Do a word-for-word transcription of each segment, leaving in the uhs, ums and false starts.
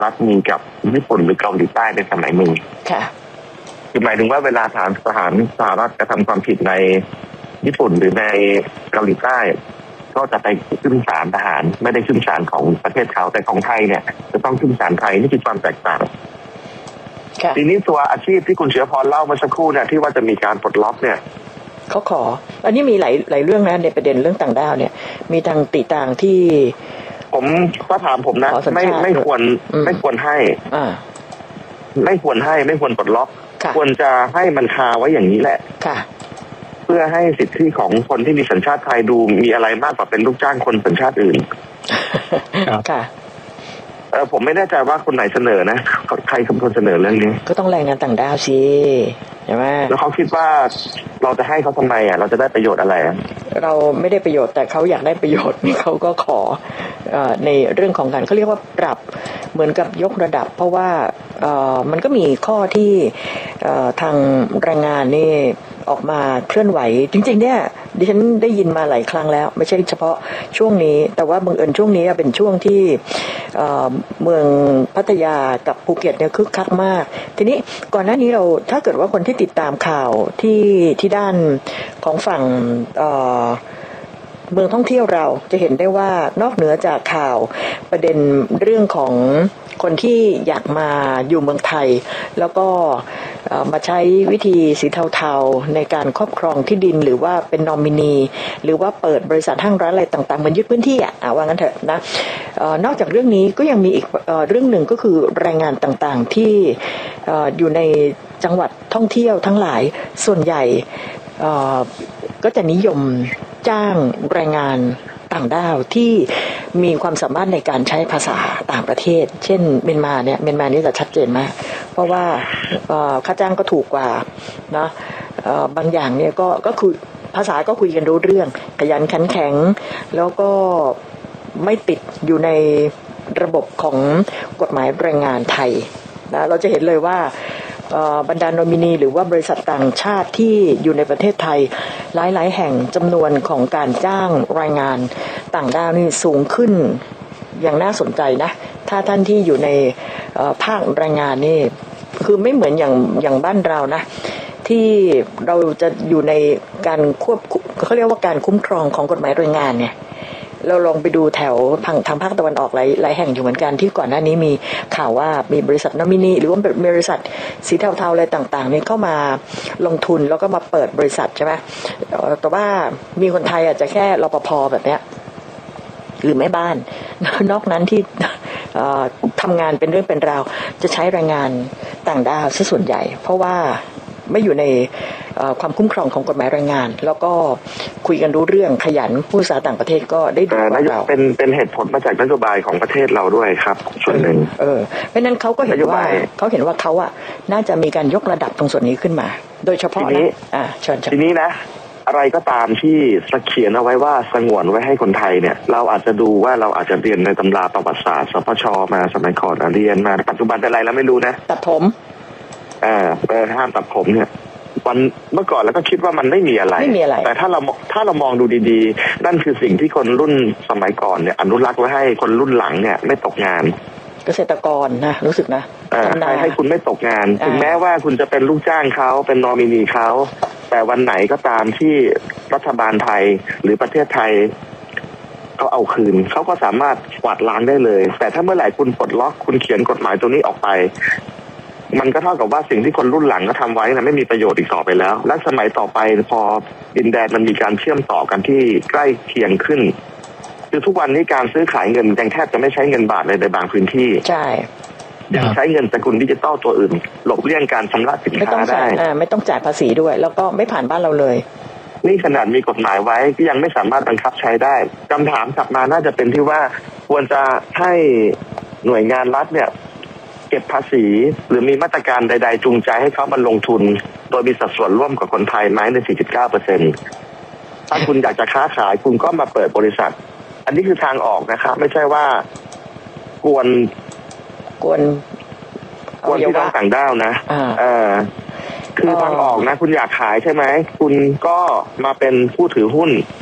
รัฐมีกับญี่ปุ่นหรือเกาหลีใต้ในสมัยหนึ่งค่ะคือหมายถึงว่าเวลาทหารทหารสหรัฐกระทำความผิดในญี่ปุ่นหรือในเกาหลีใต้ก็จะไปขึ้นศาลทหารไม่ได้ขึ้นศาลของประเทศเขาแต่ของไทยเนี่ยจะต้องขึ้นศาลไทยนี่คือความแตกต่างทีนี้ตัวอาชีพที่คุณเชื้อพรเล่าเมื่อสักครู่เนี่ยที่ว่าจะมีการปลดล็อกเนี่ยเขาขออันนี้มีหลายหลายเรื่องนะในประเด็นเรื่องต่างด้าวเนี่ยมีทางติต่างที่ผมก็ถามผมนะไม่ไม่ควรไม่ควรให้อ่าไม่ควรให้ไม่ควรปลดล็อกควรจะให้มันคาไว้อย่างนี้แหละค่ะเพื่อให้สิทธิของคนที่มีสัญชาติไทยดูมีอะไรมากกว่าเป็นลูกจ้างคนสัญชาติอื่นค่ะเออผมไม่แน่ใจว่าคนไหนเสนอนะใครเป็นคนเสนอเรื่องนี้ก็ต้องแรงงานต่างด้าวสิใช่ไหมแล้วเขาคิดว่าเราจะให้เขาทำไมอ่ะเราจะได้ประโยชน์อะไรเราไม่ได้ประโยชน์แต่เขาอยากได้ประโยชน์นี่เขาก็ขอในเรื่องของการเขาเรียกว่าปรับเหมือนกับยกระดับเพราะว่ามันก็มีข้อที่ทางแรงงานนี่ออกมาเคลื่อนไหวจริงๆเนี่ยดิฉันได้ยินมาหลายครั้งแล้วไม่ใช่เฉพาะช่วงนี้แต่ว่าบังเอิญช่วงนี้เป็นช่วงที่เมืองพัทยากับภูเก็ตเนี่ยคึกคักมากทีนี้ก่อนหน้านี้เราถ้าเกิดว่าคนที่ติดตามข่าวที่ที่ด้านของฝั่งเมืองท่องเที่ยวเราจะเห็นได้ว่านอกเหนือจากข่าวประเด็นเรื่องของคนที่อยากมาอยู่เมืองไทยแล้วก็มาใช้วิธีสีเทาๆในการครอบครองที่ดินหรือว่าเป็นนอมินีหรือว่าเปิดบริษัทห้างร้านอะไรต่างๆมันยึดพื้นที่อ่ะว่างั้นเถอะนะนอกจากเรื่องนี้ก็ยังมีอีกเรื่องหนึ่งก็คือแรงงานต่างๆที่อยู่ในจังหวัดท่องเที่ยวทั้งหลายส่วนใหญ่ก็จะนิยมจ้างแรงงานต่างด้าวที่มีความสามารถในการใช้ภาษาต่างประเทศเช่นเมียนมาเนี่ยเมียนมานี่จะชัดเจนมากเพราะว่าค่าจ้างก็ถูกกว่านะบางอย่างเนี่ยก็ก็คือภาษาก็คุยกันรู้เรื่องขยันขันแข็งแล้วก็ไม่ติดอยู่ในระบบของกฎหมายแรงงานไทยนะเราจะเห็นเลยว่าบรรดาโนมินีหรือว่าบริษัทต่างชาติที่อยู่ในประเทศไทยหลายๆแห่งจำนวนของการจ้างแรงงานต่างด้าวนี่สูงขึ้นอย่างน่าสนใจนะถ้าท่านที่อยู่ในภาคแรงงานนี่คือไม่เหมือนอย่างอย่างบ้านเรานะที่เราจะอยู่ในการควบเขาเรียกว่าการคุ้มครองของกฎหมายแรงงานเนี่ยเราลองไปดูแถวทางทางภาคตะวันออกหลายหลายแห่งอยู่เหมือนกันที่ก่อนหน้านี้มีข่าวว่ามีบริษัทนอมินีหรือว่าบริษัทสีเทาๆอะไรต่างๆนี่เข้ามาลงทุนแล้วก็มาเปิดบริษัทใช่ไหมแต่ว่ามีคนไทยอาจจะแค่รปภแบบเนี้ยหรือแม่บ้านนอกนั้นที่ทำงานเป็นเรื่องเป็นราวจะใช้แรงงานต่างด้าวซะส่วนใหญ่เพราะว่าไม่อยู่ในความคุ้มครองของกฎหมายแรงงานแล้วก็คุยกันรู้เรื่องขยันผู้ภาษาต่างประเทศก็ได้ดูเราเป็นเป็นเหตุผลมาจากนโยบายของประเทศเราด้วยครับส่วนหนึ่งเออเพราะนั้นเขาก็เห็นว่าเขาเห็นว่าเขาอ่ะน่าจะมีการยกระดับตรงส่วนนี้ขึ้นมาโดยเฉพาะนะอ่าเชิญทีนี้นะอะไรก็ตามที่เขียนเอาไว้ว่าสงวนไว้ให้คนไทยเนี่ยเราอาจจะดูว่าเราอาจจะเรียนในตำราประวัติศาสตร์สปชมาสมัยก่อนเรียนมาปัจจุบันเป็นอะไรแล้วไม่รู้นะตัดผมอ่าเออห้ามตัดผมเนี่ยวันเมื่อก่อนแล้วก็คิดว่ามันไม่มีอะไรไม่มีอะไรแต่ถ้าเราถ้าเรามองดูดีๆนั่นคือสิ่งที่คนรุ่นสมัยก่อนเนี่ยอนุรักษ์ไว้ให้คนรุ่นหลังเนี่ยไม่ตกงานเกษตรกรนะรู้สึกนะให้ให้คุณไม่ตกงานถึงแม้ว่าคุณจะเป็นลูกจ้างเขาเป็นนอมินีเขาแต่วันไหนก็ตามที่รัฐบาลไทยหรือประเทศไทยเขาเอาคืนเขาก็สามารถกวาดล้างได้เลยแต่ถ้าเมื่อไหร่คุณปลดล็อกคุณเขียนกฎหมายตัวนี้ออกไปมันก็เท่ากับว่าสิ่งที่คนรุ่นหลังก็ทำไว้นะไม่มีประโยชน์อีกต่อไปแล้วและสมัยต่อไปพอดินแดนมันมีการเชื่อมต่อกันที่ใกล้เคียงขึ้นคือทุกวันนี้การซื้อขายเงินยังแทบจะไม่ใช้เงินบาทเลยในบางพื้นที่ใช่ยังใช้เงินสกุลดิจิตอลตัวอื่นหลบเลี่ยงการชำระสินค้าได้ไม่ต้องจ่ายภาษีด้วยแล้วก็ไม่ผ่านบ้านเราเลยนี่ขนาดมีกฎหมายไว้ก็ยังไม่สามารถบังคับใช้ได้คำถามกลับมาน่าจะเป็นที่ว่าควรจะให้หน่วยงานรัฐเนี่ยเก็บภาษีหรือมีมาตรการใดๆจูงใจให้เขามาลงทุนโดยมีสัดส่วนร่วมกับคนไทยไหมใน สี่จุดเก้าเปอร์เซ็นต์ ถ้าคุณอยากจะค้าขายคุณก็มาเปิดบริษัทอันนี้คือทางออกนะครับไม่ใช่ว่ากวนกวนกวนพี่น้องต่างด้าวนะเออคือทางออกนะคุณอยากขายใช่ไหมคุณก็มาเป็นผู้ถือหุ้น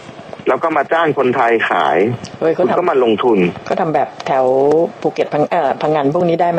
แล้วก็มาจ้างคนไทยขายเฮ้ยเขาคุณทำก็มาลงทุนเขาทำแบบแถวภูเก็ตพังเอ่อพังงานพวกนี้ได้ไหม